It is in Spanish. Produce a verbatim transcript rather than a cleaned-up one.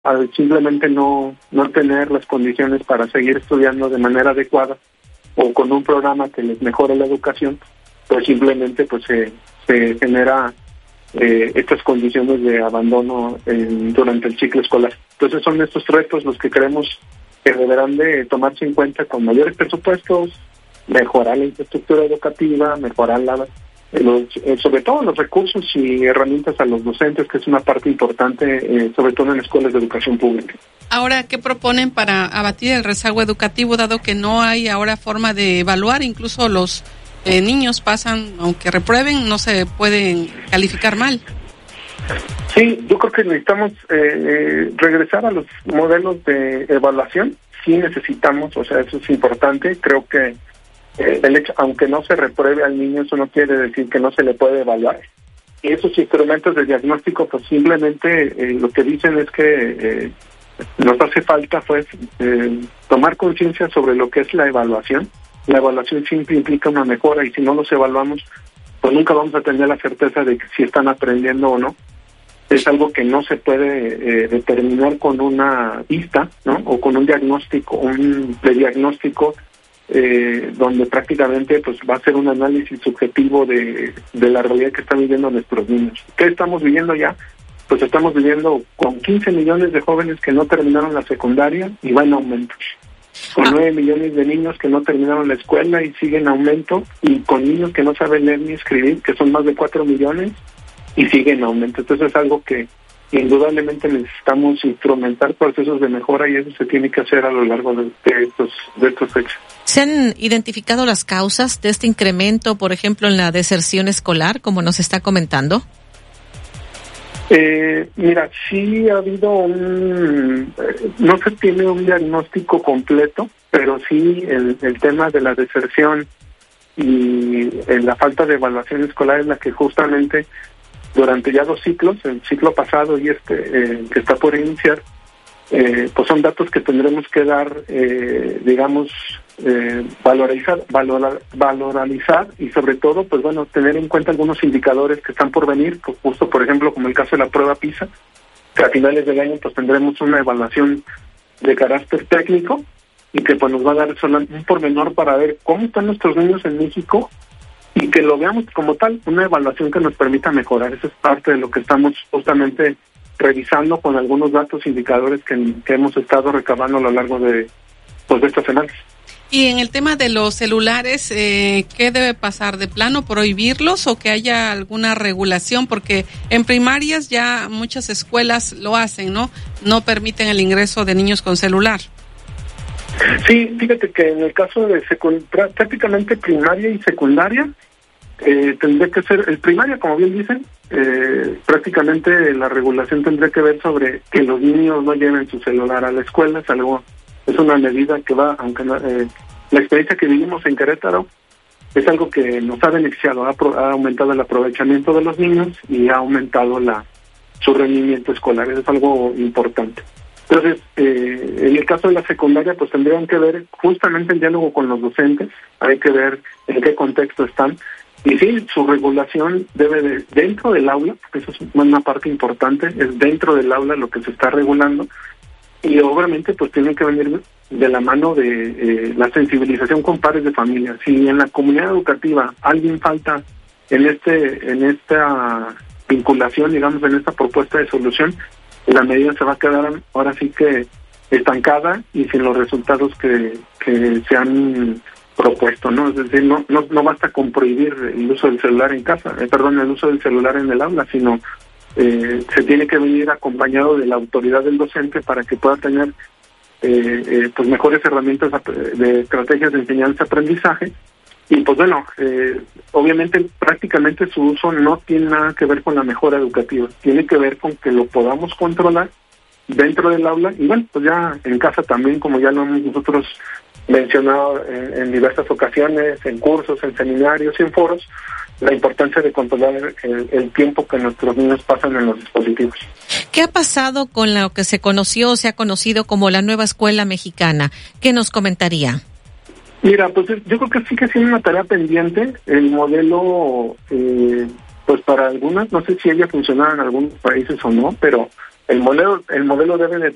al simplemente no, no tener las condiciones para seguir estudiando de manera adecuada o con un programa que les mejore la educación, pues simplemente pues se, se genera eh, estas condiciones de abandono en, durante el ciclo escolar. Entonces son estos retos los que creemos que deberán de tomarse en cuenta con mayores presupuestos, mejorar la infraestructura educativa, mejorar la, los, eh, sobre todo los recursos y herramientas a los docentes, que es una parte importante, eh, sobre todo en escuelas de educación pública. Ahora, ¿qué proponen para abatir el rezago educativo, dado que no hay ahora forma de evaluar? Incluso los eh, niños pasan, aunque reprueben, no se pueden calificar mal. Sí, yo creo que necesitamos eh, regresar a los modelos de evaluación. Sí necesitamos, o sea, eso es importante. Creo que eh, el hecho, aunque no se repruebe al niño, eso no quiere decir que no se le puede evaluar. Y esos instrumentos de diagnóstico, pues simplemente eh, lo que dicen es que eh, nos hace falta, pues, eh, tomar conciencia sobre lo que es la evaluación. La evaluación siempre implica una mejora, y si no los evaluamos, pues nunca vamos a tener la certeza de que si están aprendiendo o no. Es algo que no se puede eh, determinar con una vista, ¿no? O con un diagnóstico, un prediagnóstico, eh, donde prácticamente pues va a ser un análisis subjetivo de, de la realidad que están viviendo nuestros niños. ¿Qué estamos viviendo ya? Pues estamos viviendo con quince millones de jóvenes que no terminaron la secundaria y va en aumento. Con nueve millones de niños que no terminaron la escuela y siguen en aumento, y con niños que no saben leer ni escribir, que son más de cuatro millones, y sigue en aumento. Entonces es algo que indudablemente necesitamos instrumentar procesos de mejora, y eso se tiene que hacer a lo largo de, de estos de estos hechos. ¿Se han identificado las causas de este incremento, por ejemplo, en la deserción escolar, como nos está comentando? Eh, mira, sí ha habido un... Eh, no se tiene un diagnóstico completo, pero sí el, el tema de la deserción y eh, la falta de evaluación escolar es la que justamente durante ya dos ciclos, el ciclo pasado y este eh, que está por iniciar, eh, pues son datos que tendremos que dar, eh, digamos, eh, valorizar, valorar, valorizar y sobre todo, pues bueno, tener en cuenta algunos indicadores que están por venir, pues justo por ejemplo como el caso de la prueba PISA, que a finales del año pues tendremos una evaluación de carácter técnico y que pues nos va a dar solamente un pormenor para ver cómo están nuestros niños en México, y que lo veamos como tal, una evaluación que nos permita mejorar. Esa es parte de lo que estamos justamente revisando con algunos datos, indicadores que, que hemos estado recabando a lo largo de, pues, de estas semanas. Y en el tema de los celulares, eh, ¿qué debe pasar? ¿De plano prohibirlos o que haya alguna regulación? Porque en primarias ya muchas escuelas lo hacen, ¿no? No permiten el ingreso de niños con celular. Sí, fíjate que en el caso de secund- prácticamente primaria y secundaria, eh, tendría que ser, el primaria, como bien dicen, eh, prácticamente la regulación tendría que ver sobre que los niños no lleven su celular a la escuela. Es algo, es una medida que va, aunque eh, la experiencia que vivimos en Querétaro es algo que nos ha beneficiado, ha, pro, ha aumentado el aprovechamiento de los niños y ha aumentado la su rendimiento escolar. Eso es algo importante. Entonces, eh, en el caso de la secundaria, pues tendrían que ver justamente el diálogo con los docentes, hay que ver en qué contexto están, y sí, su regulación debe de, dentro del aula, porque eso es una parte importante, es dentro del aula lo que se está regulando, y obviamente pues tiene que venir de la mano de eh, la sensibilización con padres de familia. Si en la comunidad educativa alguien falta en este en esta vinculación, digamos, en esta propuesta de solución, la medida se va a quedar ahora sí que estancada y sin los resultados que, que se han propuesto, ¿no? Es decir, no, no no basta con prohibir el uso del celular en casa, eh, perdón, el uso del celular en el aula, sino eh, se tiene que venir acompañado de la autoridad del docente para que pueda tener eh, eh, pues mejores herramientas de estrategias de enseñanza-aprendizaje. Y pues bueno, eh, obviamente prácticamente su uso no tiene nada que ver con la mejora educativa, tiene que ver con que lo podamos controlar dentro del aula y bueno, pues ya en casa también, como ya lo hemos nosotros mencionado en, en diversas ocasiones, en cursos, en seminarios y en foros, la importancia de controlar el, el tiempo que nuestros niños pasan en los dispositivos. ¿Qué ha pasado con lo que se conoció o se ha conocido como la nueva escuela mexicana? ¿Qué nos comentaría? Mira, pues yo creo que sigue siendo una tarea pendiente. El modelo, eh, pues para algunas, no sé si ella funcionaba en algunos países o no, pero el modelo el modelo debe de